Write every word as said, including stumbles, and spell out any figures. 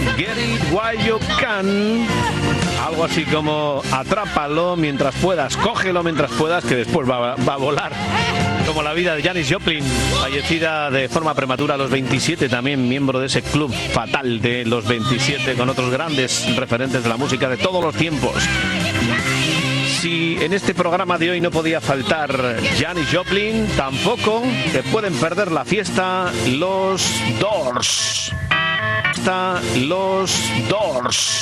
Get It While You Can. Algo así como atrápalo mientras puedas, cógelo mientras puedas, que después va, va a volar. Como la vida de Janis Joplin, fallecida de forma prematura a los veintisiete, también miembro de ese club fatal de los veintisiete, con otros grandes referentes de la música de todos los tiempos. Si en este programa de hoy no podía faltar Janis Joplin, tampoco te pueden perder la fiesta los Doors. Los Doors.